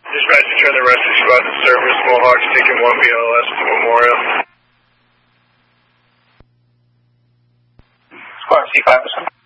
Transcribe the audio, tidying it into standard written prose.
Dispatch, return the rest of the squad to service. Mohawks taking 1 BLS to Memorial. Squad C5.